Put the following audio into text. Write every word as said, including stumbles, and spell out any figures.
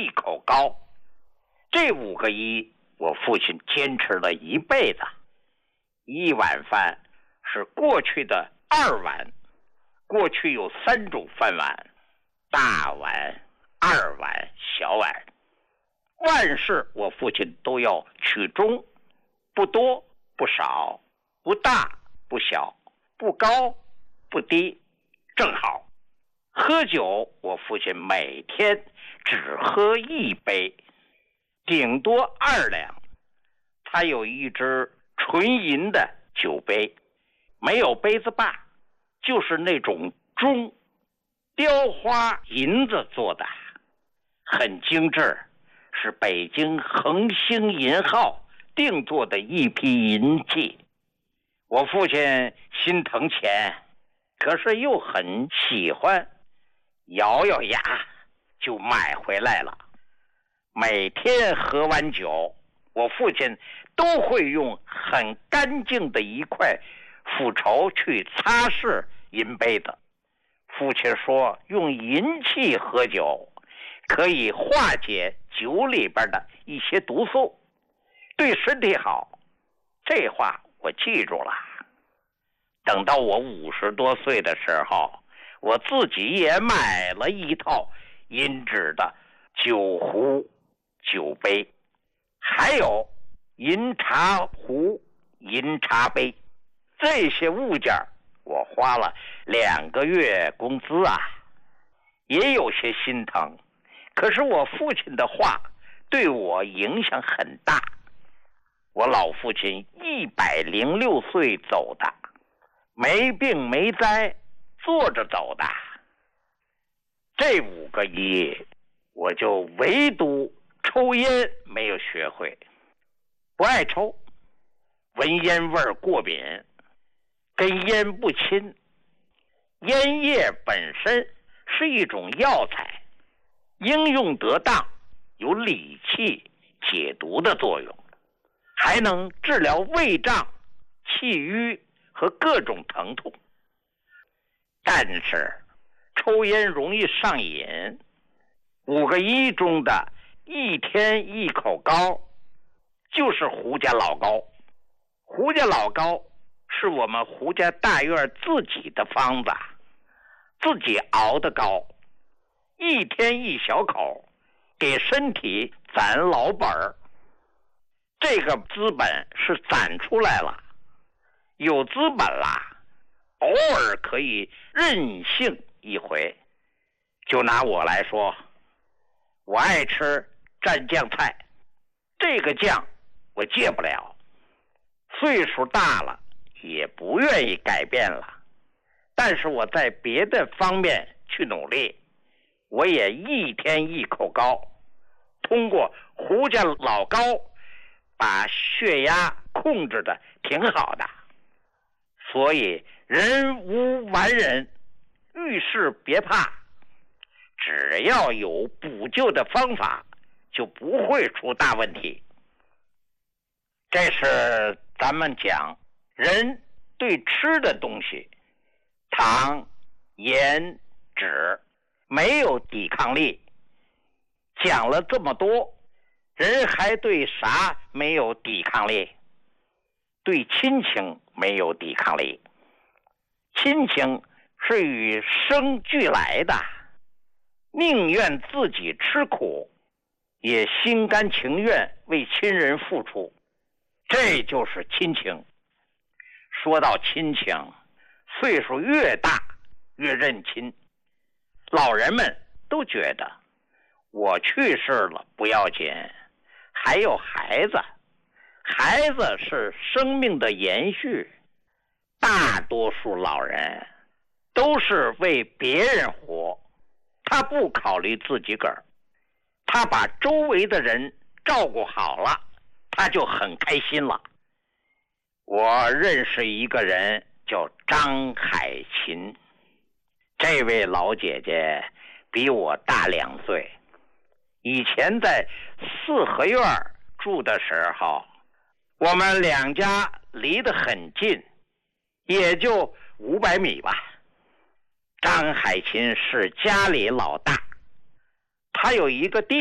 一口高。这五个一，我父亲坚持了一辈子。一碗饭是过去的二碗，过去有三种饭碗，大碗、二碗、小碗。万事我父亲都要取中，不多不少，不大不小，不高不低，正好。喝酒我父亲每天只喝一杯，顶多二两。他有一只纯银的酒杯，没有杯子把，就是那种钟，雕花银子做的，很精致，是北京恒星银号定做的一批银器。我父亲心疼钱，可是又很喜欢，咬咬牙就买回来了。每天喝完酒，我父亲都会用很干净的一块斧头去擦拭银杯子。父亲说，用银器喝酒可以化解酒里边的一些毒素，对身体好。这话我记住了。等到我五十多岁的时候，我自己也买了一套银质的酒壶、酒杯，还有银茶壶、银茶杯。这些物件我花了两个月工资啊，也有些心疼。可是我父亲的话对我影响很大。我老父亲一百零六岁走的，没病没灾，坐着走的。这五个一，我就唯独抽烟没有学会，不爱抽，闻烟味过敏，跟烟不亲。烟叶本身是一种药材，应用得当，有理气解毒的作用，还能治疗胃胀、气郁和各种疼痛。但是抽烟容易上瘾。五个一中的一天一口高就是胡家老高。胡家老高是我们胡家大院自己的方子，自己熬的高，一天一小口，给身体攒老本儿。这个资本是攒出来了，有资本啦，偶尔可以任性一回。就拿我来说，我爱吃蘸酱菜，这个酱我戒不了，岁数大了也不愿意改变了。但是我在别的方面去努力，我也一天一口高，通过胡家老高把血压控制的挺好的。所以人无完人，遇事别怕，只要有补救的方法，就不会出大问题。这是咱们讲人对吃的东西，糖、盐、脂没有抵抗力。讲了这么多，人还对啥没有抵抗力？对亲情没有抵抗力。亲情是与生俱来的，宁愿自己吃苦，也心甘情愿为亲人付出，这就是亲情。说到亲情，岁数越大越认亲。老人们都觉得我去世了不要紧，还有孩子，孩子是生命的延续。大多数老人都是为别人活，他不考虑自己个儿，他把周围的人照顾好了，他就很开心了。我认识一个人叫张海琴，这位老姐姐比我大两岁。以前在四合院住的时候，我们两家离得很近，也就五百米吧。张海琴是家里老大，他有一个弟